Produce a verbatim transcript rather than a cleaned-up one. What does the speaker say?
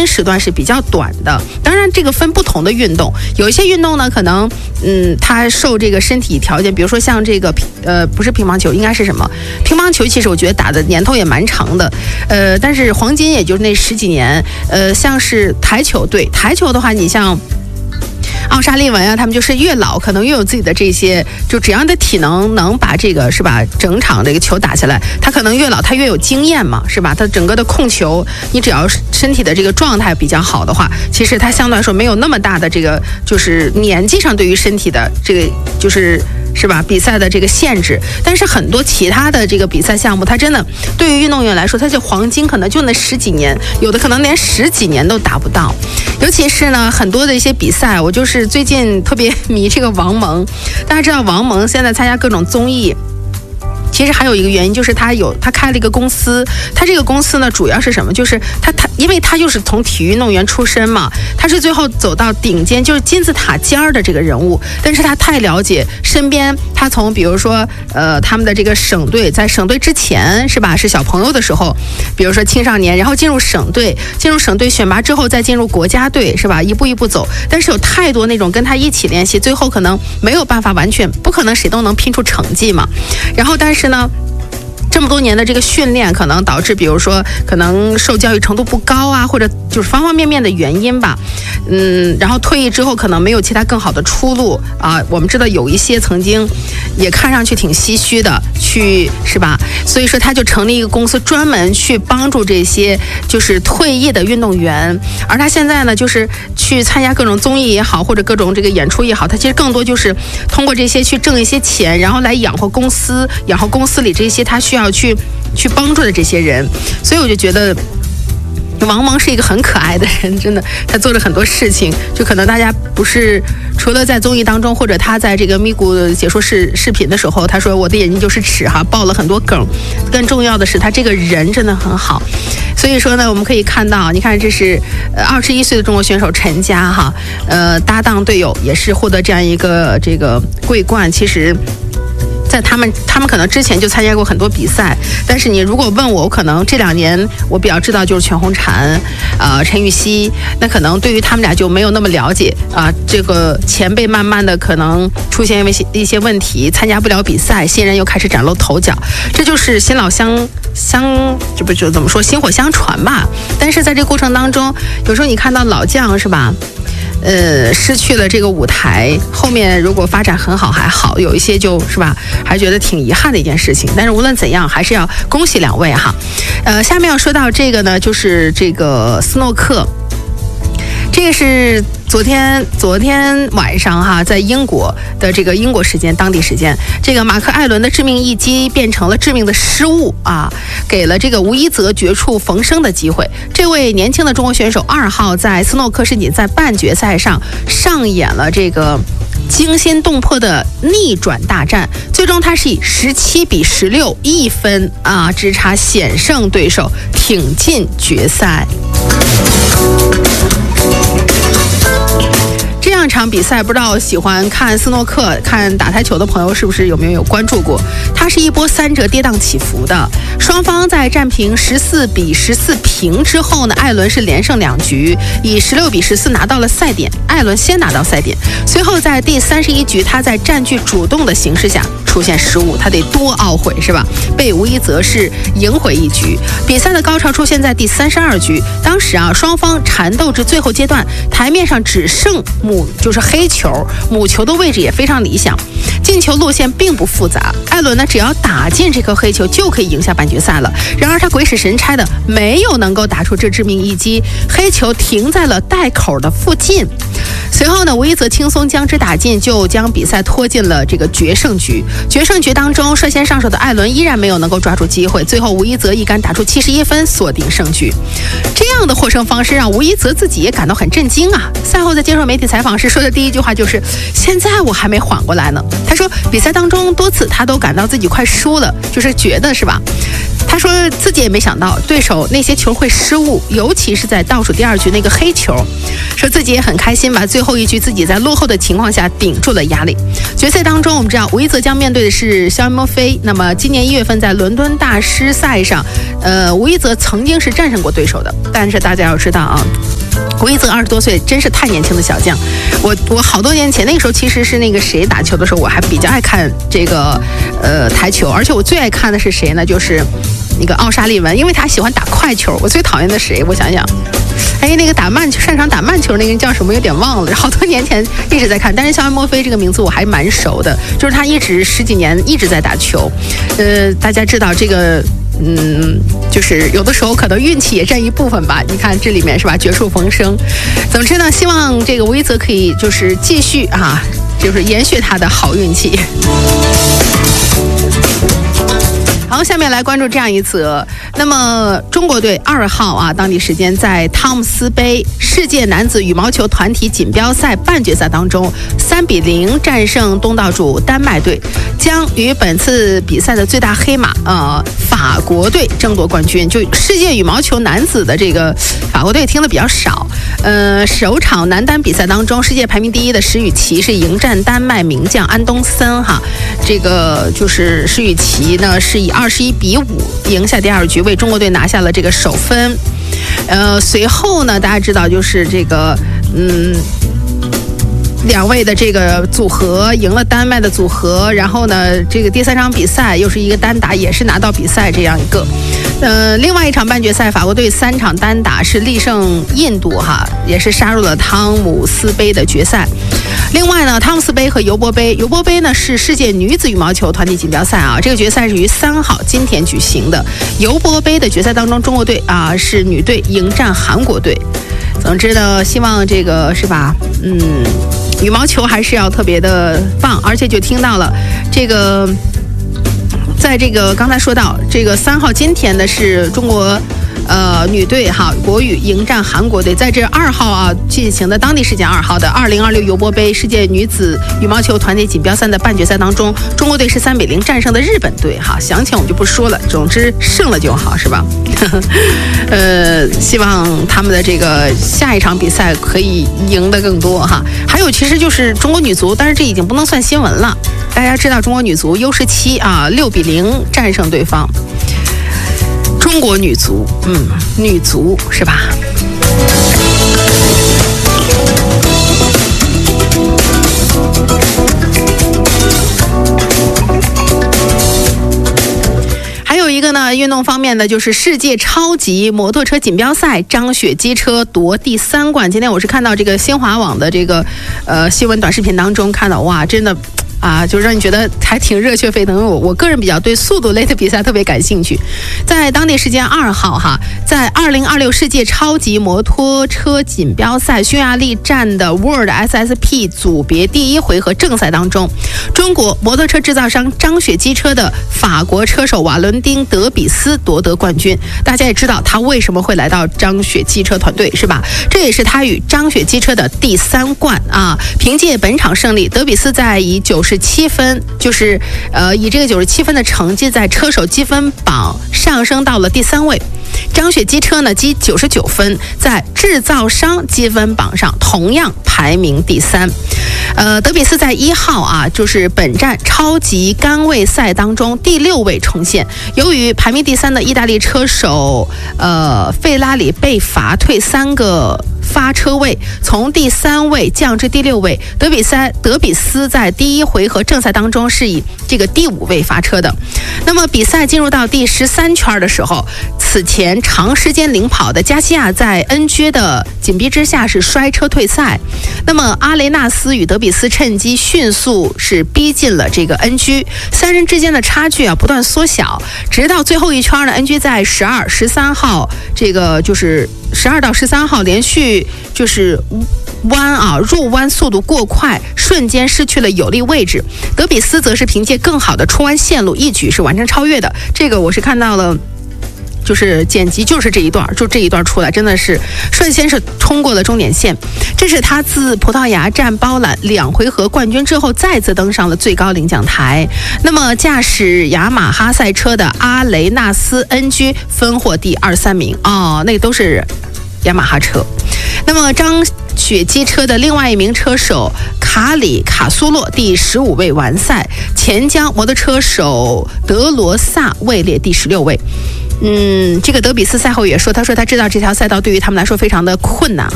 时段是比较短的。当然这个分不同的运动，有一些运动呢可能嗯它受这个身体条件，比如说像这个呃不是乒乓球，应该是什么？乒乓球其实我觉得打的年头也蛮长的，呃但是黄金也就是那十几年。呃像是台球，对台球的话，你像奥沙利文啊，他们就是越老可能越有自己的这些，就只要你的体能能把这个是吧整场这个球打下来，他可能越老他越有经验嘛，是吧？他整个的控球，你只要身体的这个状态比较好的话，其实他相对来说没有那么大的这个就是年纪上对于身体的这个就是是吧比赛的这个限制。但是很多其他的这个比赛项目，它真的对于运动员来说，它就黄金可能就那十几年，有的可能连十几年都达不到。尤其是呢很多的一些比赛，我就是最近特别迷这个王蒙。大家知道王蒙现在参加各种综艺，其实还有一个原因就是他有他开了一个公司，他这个公司呢主要是什么？就是他他因为他就是从体育运动员出身嘛，他是最后走到顶尖，就是金字塔尖儿的这个人物。但是他太了解身边，他从比如说呃他们的这个省队，在省队之前是吧是小朋友的时候，比如说青少年，然后进入省队，进入省队选拔之后再进入国家队是吧，一步一步走。但是有太多那种跟他一起练习，最后可能没有办法完全不可能谁都能拼出成绩嘛。然后但是呢这么多年的这个训练，可能导致比如说可能受教育程度不高啊，或者就是方方面面的原因吧，嗯，然后退役之后可能没有其他更好的出路啊。我们知道有一些曾经也看上去挺唏嘘的，去是吧？所以说他就成立一个公司，专门去帮助这些就是退役的运动员。而他现在呢，就是去参加各种综艺也好，或者各种这个演出也好，他其实更多就是通过这些去挣一些钱，然后来养活公司，养活公司里这些他需要去去帮助的这些人。所以我就觉得王蒙是一个很可爱的人，真的，他做了很多事情，就可能大家不是除了在综艺当中，或者他在这个咪咕解说视视频的时候，他说我的眼睛就是尺哈，爆了很多梗。更重要的是他这个人真的很好。所以说呢，我们可以看到，你看这是呃二十一岁的中国选手陈佳哈，呃搭档队友也是获得这样一个这个桂冠。其实在他们他们可能之前就参加过很多比赛，但是你如果问我，我可能这两年我比较知道就是全红婵，呃陈芋汐，那可能对于他们俩就没有那么了解啊、呃。这个前辈慢慢的可能出现一些一些问题，参加不了比赛，新人又开始崭露头角，这就是新老相相这不就怎么说薪火相传吧。但是在这个过程当中，有时候你看到老将是吧？呃，失去了这个舞台，后面如果发展很好还好，有一些就是吧，还觉得挺遗憾的一件事情。但是无论怎样，还是要恭喜两位哈。呃，下面要说到这个呢，就是这个斯诺克。这个是昨天昨天晚上哈，在英国的这个英国时间当地时间，这个马克艾伦的致命一击变成了致命的失误啊，给了这个吴一泽绝处逢生的机会。这位年轻的中国选手二号在斯诺克世锦赛半决赛上上演了这个惊心动魄的逆转大战，最终他是以十七比十六一分啊之差险胜对手，挺进决赛。这样一场比赛，不知道喜欢看斯诺克、看打台球的朋友是不是有没有有关注过？它是一波三折跌宕起伏的。双方在战平十四比十四平之后呢，艾伦是连胜两局，以十六比十四拿到了赛点。艾伦先拿到赛点，随后在第三十一局，他在占据主动的形势下出现失误，他得多懊悔是吧？被吴一泽是赢回一局。比赛的高潮出现在第三十二局，当时啊，双方缠斗至最后阶段，台面上只剩母就是黑球，母球的位置也非常理想，进球路线并不复杂。艾伦呢，只要打进这颗黑球就可以赢下半决赛了。然而他鬼使神差的没有能够打出这致命一击，黑球停在了袋口的附近。随后呢，吴一泽轻松将之打进，就将比赛拖进了这个决胜局。决胜局当中，率先上手的艾伦依然没有能够抓住机会，最后吴一泽一杆打出七十一分，锁定胜局。这样的获胜方式让吴一泽自己也感到很震惊啊！赛后在接受媒体采访时说的第一句话就是：“现在我还没缓过来呢。”他说，比赛当中多次他都感到自己快输了，就是觉得是吧？他说自己也没想到对手那些球会失误，尤其是在倒数第二局那个黑球，说自己也很开心吧，最后一局自己在落后的情况下顶住了压力。决赛当中，我们知道吴一泽将面对的是肖恩·莫菲。那么今年一月份在伦敦大师赛上，呃，吴一泽曾经是战胜过对手的，但是大家要知道啊。 吴一泽二十多岁，真是太年轻的小将。我我好多年前那个时候，其实是那个谁打球的时候，我还比较爱看这个呃台球，而且我最爱看的是谁呢？就是那个奥沙利文，因为他喜欢打快球。我最讨厌的谁？我想想，哎，那个打慢球、擅长打慢球那个人叫什么？有点忘了。好多年前一直在看，但是肖恩·墨菲这个名字我还蛮熟的，就是他一直十几年一直在打球。呃，大家知道这个。嗯，就是有的时候可能运气也占一部分吧。你看这里面是吧，绝处逢生。总之呢，希望这个吴一泽可以就是继续啊，就是延续他的好运气。好，下面来关注这样一则。那么，中国队二号啊，当地时间在汤姆斯杯世界男子羽毛球团体锦标赛半决赛当中，三比零战胜东道主丹麦队，将与本次比赛的最大黑马呃法国队争夺冠军。就世界羽毛球男子的这个法国队听的比较少。呃，首场男单比赛当中，世界排名第一的石宇奇是迎战丹麦名将安东森哈。这个就是石宇奇呢是以二十一比五赢下第二局，为中国队拿下了这个首分。呃，随后呢，大家知道就是这个，嗯，两位的这个组合赢了丹麦的组合，然后呢，这个第三场比赛又是一个单打，也是拿到比赛这样一个。呃，另外一场半决赛，法国队三场单打是力胜印度哈，也是杀入了汤姆斯杯的决赛。另外呢，汤姆斯杯和尤伯杯，尤伯杯呢是世界女子羽毛球团体锦标赛啊，这个决赛是于三号今天举行的。尤伯杯的决赛当中，中国队啊是女队迎战韩国队。总之呢，希望这个是吧，嗯，羽毛球还是要特别的棒，而且就听到了这个。在这个刚才说到这个三号今天的是中国呃女队哈国羽迎战韩国队，在这二号啊进行的当地时间二号的二零二六尤伯杯世界女子羽毛球团体锦标赛的半决赛当中，中国队是三比零战胜的日本队哈，详情我们就不说了，总之胜了就好是吧？呃，希望他们的这个下一场比赛可以赢得更多哈。还有其实就是中国女足，但是这已经不能算新闻了。大家知道中国女足 U 十七 啊六比零战胜对方。中国女足，嗯，女足是吧？还有一个呢，运动方面的就是世界超级摩托车锦标赛，张雪机车夺第三冠。今天我是看到这个新华网的这个呃新闻短视频当中看到，哇，真的。啊，就让你觉得还挺热血沸腾。我我个人比较对速度类的比赛特别感兴趣。在当地时间二号哈，在二零二六世界超级摩托车锦标赛匈牙利站的 World S S P 组别第一回合正赛当中，中国摩托车制造商张雪机车的法国车手瓦伦丁·德比斯夺得冠军。大家也知道他为什么会来到张雪机车团队是吧？这也是他与张雪机车的第三冠啊！凭借本场胜利，德比斯在以九十七分，就是呃以这个九十七分的成绩，在车手积分榜上升到了第三位。张雪机车呢积九十九分，在制造商积分榜上同样排名第三。呃，德比斯在一号啊，就是本站超级杆位赛当中第六位冲线。由于排名第三的意大利车手呃费拉里被罚退三个发车位，从第三位降至第六位。德比斯德比斯在第一回合正赛当中是以这个第五位发车的。那么比赛进入到第十三圈的时候，此前长时间领跑的加西亚在 N G 的紧逼之下是摔车退赛。那么阿雷纳斯与德比斯趁机迅速是逼近了这个 N G， 三人之间的差距啊不断缩小，直到最后一圈呢 N G 在十二、十三号这个就是十二到十三号连续就是弯啊入弯速度过快，瞬间失去了有利位置。德比斯则是凭借更好的出弯线路一举是完成超越的。这个我是看到了。就是剪辑就是这一段，就这一段出来，真的是率先是冲过了终点线。这是他自葡萄牙站包揽两回合冠军之后，再次登上了最高领奖台。那么驾驶雅马哈赛车的阿雷纳斯 N G 分获第二十三名哦，那都是雅马哈车。那么张雪机车的另外一名车手卡里卡苏洛第十五位完赛，前将摩托车手德罗萨位列第十六位。嗯，这个德比斯赛后也说，他说他知道这条赛道对于他们来说非常的困难